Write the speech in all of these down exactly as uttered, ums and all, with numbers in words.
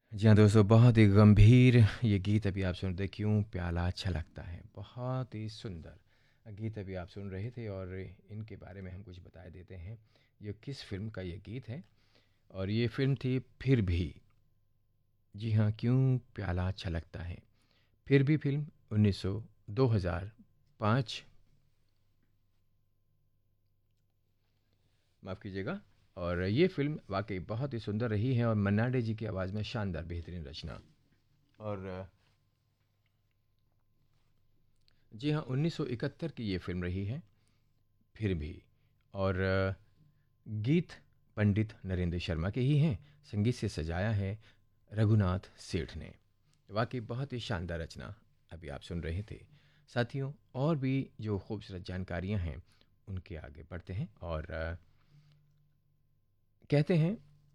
जी हाँ दोस्तों, बहुत ही गंभीर ये गीत अभी आप सुन रहे, क्यों प्याला छलकता है। बहुत ही सुंदर गीत अभी आप सुन रहे थे और इनके बारे में हम कुछ बता देते हैं। ये किस फ़िल्म का ये गीत है और ये फ़िल्म थी फिर भी। जी हाँ, क्यों प्याला छलकता है। फिर भी फ़िल्म उन्नीस सौ दो हज़ार पाँच, माफ़ कीजिएगा। और ये फ़िल्म वाक़ई बहुत ही सुंदर रही है और मन्ना डे जी की आवाज़ में शानदार बेहतरीन रचना। और जी हाँ, उन्नीस सौ इकहत्तर की ये फ़िल्म रही है फिर भी। और अ, गीत पंडित नरेंद्र शर्मा के ही हैं, संगीत से सजाया है रघुनाथ सेठ ने। वाकई बहुत ही शानदार रचना अभी आप सुन रहे थे। साथियों, और भी जो खूबसूरत जानकारियां हैं उनके आगे बढ़ते हैं और अ, कहते हैं,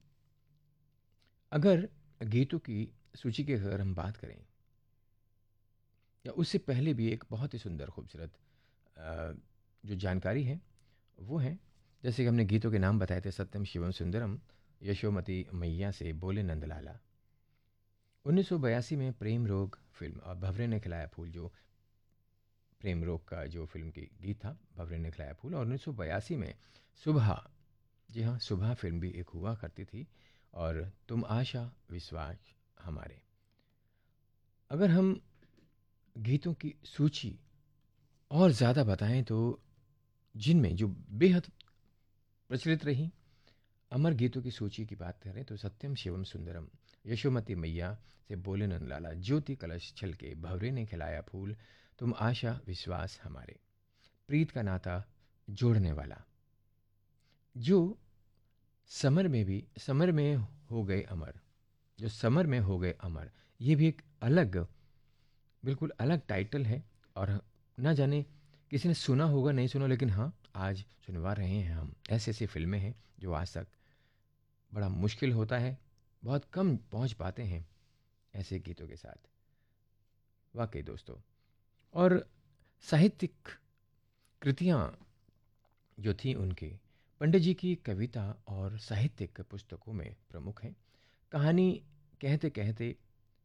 अगर गीतों की सूची की अगर हम बात करें, या उससे पहले भी एक बहुत ही सुंदर खूबसूरत अ, जो जानकारी है वो है, जैसे कि हमने गीतों के नाम बताए थे, सत्यम शिवम सुंदरम, यशोमती मैया से बोले नंदलाला। उन्नीस सौ बयासी में प्रेम रोग फिल्म और भवरे ने खिलाया फूल, जो प्रेम रोग का जो फिल्म की गीत था, भवरे ने खिलाया फूल। और उन्नीस सौ बयासी में सुबह, जी हाँ, सुबह फिल्म भी एक हुआ करती थी। और तुम आशा विश्वास हमारे। अगर हम गीतों की सूची और ज़्यादा बताएं तो जिनमें जो बेहद प्रचलित रही अमर गीतों की सूची की बात करें तो सत्यम शिवम सुंदरम, यशोमती मैया से बोले नंदलाला, ज्योति कलश छलके, भवरे ने खिलाया फूल, तुम आशा विश्वास हमारे, प्रीत का नाता जोड़ने वाला, जो समर में भी समर में हो गए अमर, जो समर में हो गए अमर, ये भी एक अलग, बिल्कुल अलग टाइटल है। और ना जाने किसी ने सुना होगा नहीं सुना, लेकिन हाँ, आज सुनवा रहे हैं हम। ऐसी ऐसी फिल्में हैं जो आज तक बड़ा मुश्किल होता है, बहुत कम पहुंच पाते हैं ऐसे गीतों के साथ। वाकई दोस्तों, और साहित्यिक कृतियाँ जो थी उनके, पंडित जी की कविता और साहित्यिक पुस्तकों में प्रमुख हैं। कहानी कहते कहते,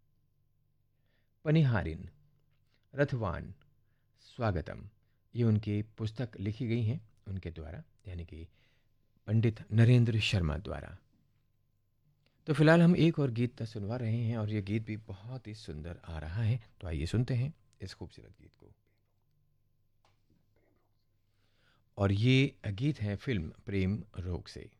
पनिहारिन, रथवान, स्वागतम, ये उनकी पुस्तक लिखी गई हैं उनके द्वारा, यानी कि पंडित नरेंद्र शर्मा द्वारा। तो फिलहाल हम एक और गीत सुनवा रहे हैं और ये गीत भी बहुत ही सुंदर आ रहा है, तो आइए सुनते हैं इस खूबसूरत गीत को। और ये गीत है फिल्म प्रेम रोग से।